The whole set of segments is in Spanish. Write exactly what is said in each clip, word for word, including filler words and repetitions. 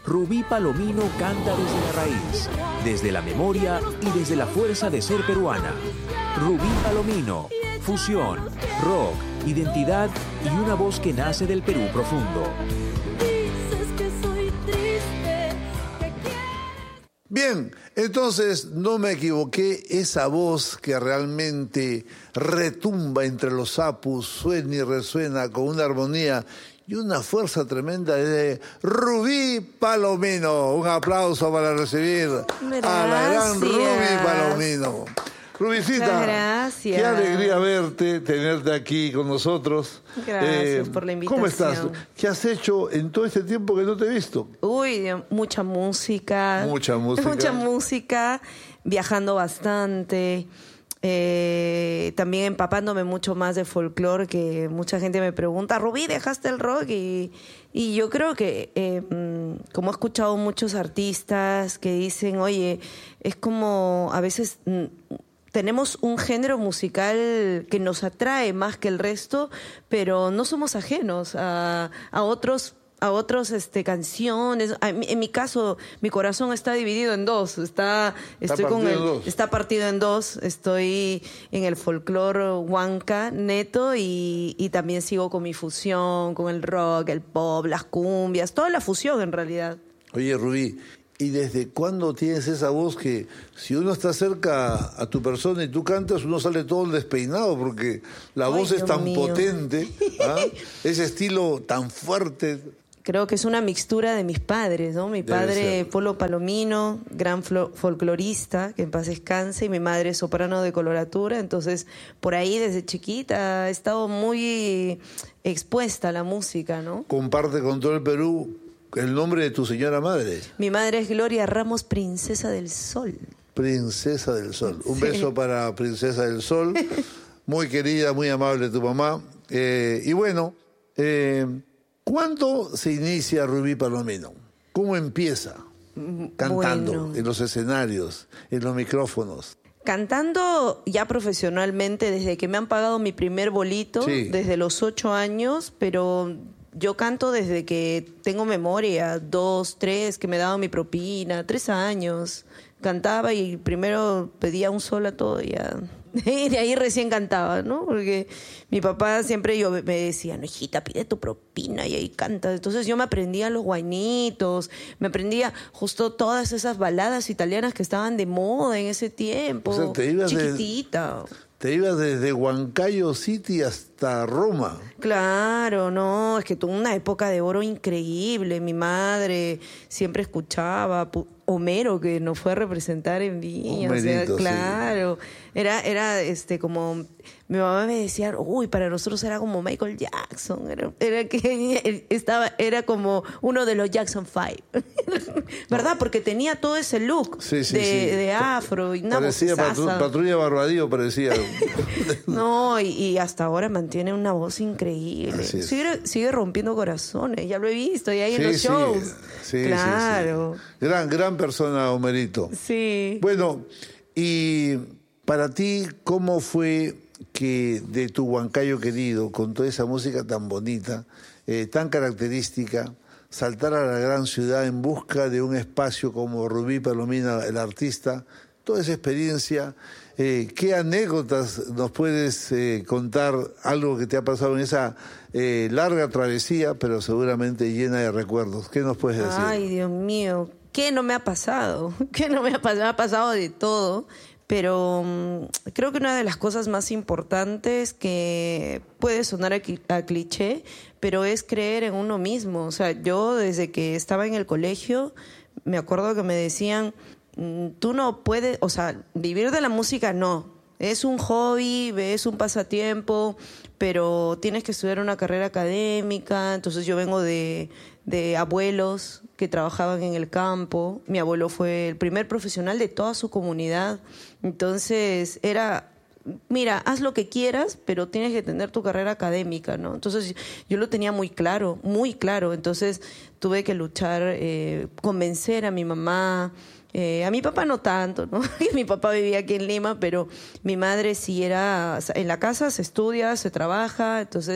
Rubí Palomino canta desde la raíz, desde la memoria y desde la fuerza de ser peruana. Rubí Palomino, fusión, rock, identidad y una voz que nace del Perú profundo. Bien, entonces no me equivoqué, esa voz que realmente retumba entre los sapos, suena y resuena con una armonía y una fuerza tremenda de Rubí Palomino. Un aplauso para recibir Gracias. a la gran Rubí Palomino. Rubicita, gracias. Qué alegría verte, tenerte aquí con nosotros. Gracias eh, por la invitación. ¿Cómo estás? ¿Qué has hecho en todo este tiempo que no te he visto? Uy, mucha música. Mucha música. Mucha música, viajando bastante. Eh, también empapándome mucho más de folclore, que mucha gente me pregunta, Rubí, ¿dejaste el rock? Y, y yo creo que, eh, como he escuchado muchos artistas que dicen, oye, es como a veces... tenemos un género musical que nos atrae más que el resto, pero no somos ajenos a, a otros a otros este canciones. En mi caso, mi corazón está dividido en dos. Está estoy está con el dos. está partido en dos. Estoy en el folclore huanca neto y, y también sigo con mi fusión, con el rock, el pop, las cumbias, toda la fusión en realidad. Oye, Rubí, ¿y desde cuándo tienes esa voz que si uno está cerca a tu persona y tú cantas, uno sale todo despeinado porque la Ay, voz es Dios tan mío. potente, ¿ah? Ese estilo tan fuerte? Creo que es una mixtura de mis padres, ¿no? Mi padre, Polo Palomino, gran folclorista, que en paz descanse, y mi madre, soprano de coloratura. Entonces, por ahí desde chiquita he estado muy expuesta a la música, ¿no? Comparte con todo el Perú el nombre de tu señora madre. Mi madre es Gloria Ramos, Princesa del Sol. Princesa del Sol. Un Sí. beso para Princesa del Sol. Muy querida, muy amable tu mamá. Eh, y bueno, eh, ¿cuándo se inicia Rubí Palomino? ¿Cómo empieza? Cantando, Bueno. en los escenarios, en los micrófonos. Cantando ya profesionalmente desde que me han pagado mi primer bolito, Sí. desde los ocho años, pero yo canto desde que tengo memoria, dos, tres, que me daban mi propina, tres años. Cantaba y primero pedía un sol a todo y ya. Y de ahí recién cantaba, ¿no? Porque mi papá siempre yo me decía, no, hijita, pide tu propina y ahí canta. Entonces yo me aprendía los guainitos, me aprendía justo todas esas baladas italianas que estaban de moda en ese tiempo. O sea, te ibas de- chiquitita. Te ibas desde Huancayo City hasta Roma. Claro, no, es que tuve una época de oro increíble. Mi madre siempre escuchaba pu- Homero, que nos fue a representar en Viña. O sea, Homerito, sí. claro. Era, era este como mi mamá me decía, uy, para nosotros era como Michael Jackson. Era, era que estaba, era como uno de los Jackson Five. ¿Verdad? Porque tenía todo ese look Sí, sí, de, sí. de afro y una Parecía vocesaza. patru- Patrulla Barbadillo, parecía. No, y, y hasta ahora mantiene una voz increíble. Así es. Sigue, sigue rompiendo corazones, ya lo he visto, y ahí en Sí, los sí, shows. sí, sí, claro. sí. Gran, gran persona, Homerito. Sí. Bueno, y para ti, ¿cómo fue que de tu Huancayo querido, con toda esa música tan bonita, eh, tan característica, saltar a la gran ciudad en busca de un espacio como Rubí Palomino, el artista, toda esa experiencia? Eh, ¿Qué anécdotas nos puedes eh, contar, algo que te ha pasado en esa eh, larga travesía, pero seguramente llena de recuerdos? ¿Qué nos puedes decir? Ay, Dios mío, ¿qué no me ha pasado? ¿Qué no me ha pasado? Me ha pasado de todo, pero um, creo que una de las cosas más importantes, que puede sonar a, a cliché, pero es creer en uno mismo. O sea, yo desde que estaba en el colegio, me acuerdo que me decían, tú no puedes, o sea, vivir de la música no, es un hobby, es un pasatiempo, pero tienes que estudiar una carrera académica. Entonces yo vengo de, de abuelos que trabajaban en el campo. Mi abuelo fue el primer profesional de toda su comunidad. Entonces era, mira, haz lo que quieras, pero tienes que tener tu carrera académica, ¿no? Entonces yo lo tenía muy claro, muy claro. Entonces tuve que luchar, eh, convencer a mi mamá. Eh, a mi papá no tanto, ¿no? Mi papá vivía aquí en Lima, pero mi madre sí era, en la casa se estudia, se trabaja, entonces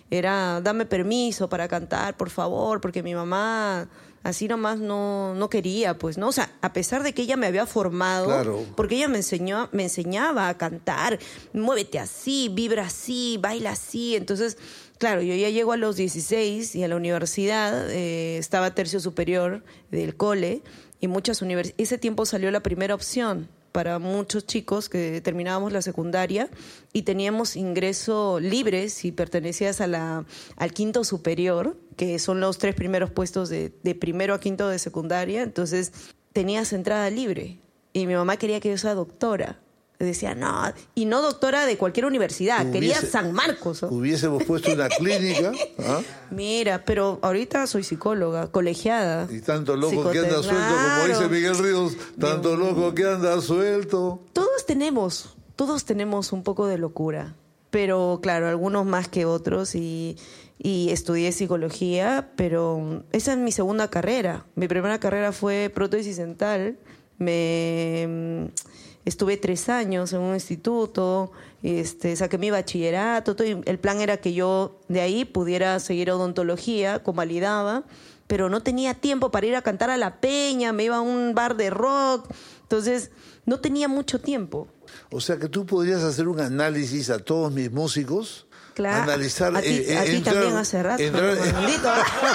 era dame permiso para cantar, por favor, porque mi mamá así nomás no, no quería, pues, ¿no? O sea, a pesar de que ella me había formado, claro, porque ella me enseñó, me enseñaba a cantar, muévete así, vibra así, baila así. Entonces, claro, yo ya llego a los dieciséis y a la universidad, eh, estaba tercio superior del cole, y muchas universidades, ese tiempo salió la primera opción para muchos chicos que terminábamos la secundaria y teníamos ingreso libre si pertenecías a la, al quinto superior, que son los tres primeros puestos de, de primero a quinto de secundaria. Entonces tenías entrada libre y mi mamá quería que yo sea doctora. Decía, no, y no doctora de cualquier universidad, Hubiese, quería San Marcos. ¿no? Hubiésemos puesto una clínica. ¿Ah? Mira, pero ahorita soy psicóloga, colegiada. Y tanto loco que anda suelto, como dice Miguel Ríos, tanto loco que anda suelto. Todos tenemos, todos tenemos un poco de locura, pero claro, algunos más que otros, y, y estudié psicología, pero esa es mi segunda carrera. Mi primera carrera fue prótesis dental. Me... Estuve tres años en un instituto, este, saqué mi bachillerato, todo, y el plan era que yo de ahí pudiera seguir odontología, convalidaba, pero no tenía tiempo para ir a cantar a La Peña, me iba a un bar de rock, entonces no tenía mucho tiempo. O sea que tú podrías hacer un análisis a todos mis músicos, claro, analizar... A ti, eh, a ti entrar, también hace rato, entrar, maldito.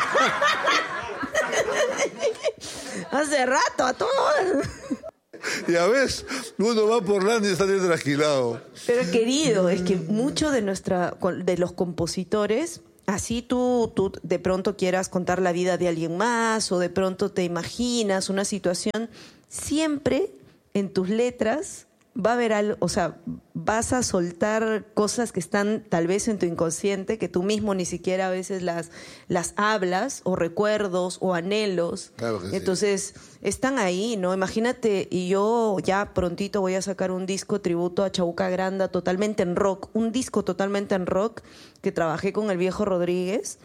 Hace rato, a todos. Ya ves, uno va por la y sale trasquilado. Pero querido, es que muchos de nuestra, de los compositores, así tú, tú de pronto quieras contar la vida de alguien más o de pronto te imaginas una situación, siempre en tus letras va a haber algo, o sea, vas a soltar cosas que están tal vez en tu inconsciente, que tú mismo ni siquiera a veces las, las hablas, o recuerdos, o anhelos. Claro que Entonces, sí. Están ahí, ¿no? Imagínate, y yo ya prontito voy a sacar un disco tributo a Chabuca Granda, totalmente en rock, un disco totalmente en rock, que trabajé con el viejo Rodríguez,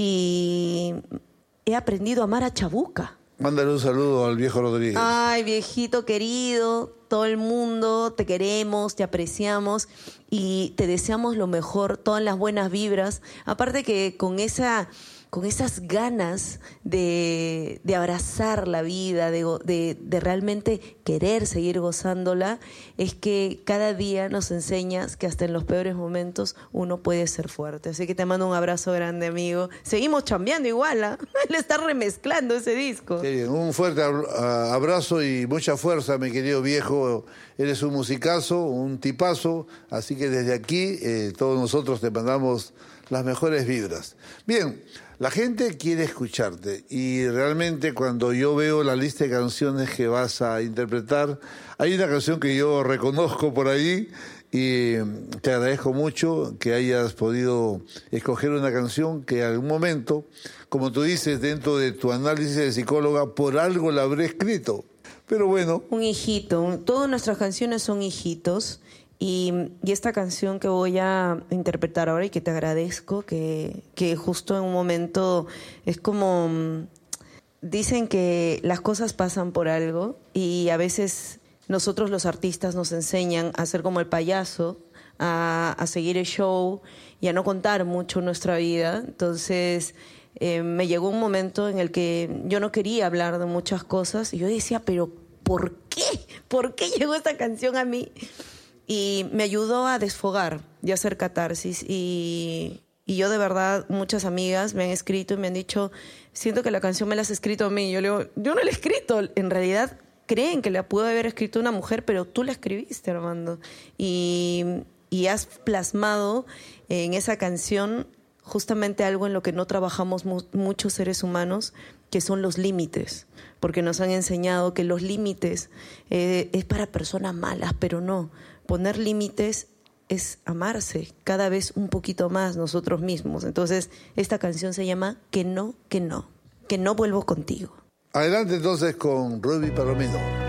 y he aprendido a amar a Chabuca. Mándale un saludo al viejo Rodríguez. Ay, viejito querido, todo el mundo, te queremos, te apreciamos y te deseamos lo mejor, todas las buenas vibras. Aparte que con esa, con esas ganas de, de abrazar la vida, de, de, de realmente querer seguir gozándola, es que cada día nos enseñas que hasta en los peores momentos uno puede ser fuerte. Así que te mando un abrazo grande, amigo. Seguimos chambeando igual, ¿eh? Él está remezclando ese disco. Qué bien, un fuerte abrazo y mucha fuerza, mi querido viejo. Eres un musicazo, un tipazo, así que desde aquí eh, todos nosotros te mandamos las mejores vibras. Bien, la gente quiere escucharte y realmente cuando yo veo la lista de canciones que vas a interpretar, hay una canción que yo reconozco por ahí y te agradezco mucho que hayas podido escoger una canción que en algún momento, como tú dices, dentro de tu análisis de psicóloga, por algo la habré escrito. Pero bueno. Un hijito, un, todas nuestras canciones son hijitos. Y, y esta canción que voy a interpretar ahora y que te agradezco, que, que justo en un momento es como... Dicen que las cosas pasan por algo y a veces nosotros los artistas nos enseñan a ser como el payaso, a, a seguir el show y a no contar mucho nuestra vida. Entonces eh, me llegó un momento en el que yo no quería hablar de muchas cosas y yo decía, pero ¿por qué? ¿Por qué llegó esta canción a mí? Y me ayudó a desfogar y a hacer catarsis. Y, y yo de verdad, muchas amigas me han escrito y me han dicho, siento que la canción me la has escrito a mí. Yo le digo, yo no la he escrito. En realidad creen que la pudo haber escrito una mujer, pero tú la escribiste, Armando. Y, y has plasmado en esa canción justamente algo en lo que no trabajamos mu- muchos seres humanos, que son los límites. Porque nos han enseñado que los límites eh, es para personas malas, pero no. Poner límites es amarse cada vez un poquito más nosotros mismos. Entonces, esta canción se llama Que no, que no, que no vuelvo contigo. Adelante entonces con Ruby Palomino.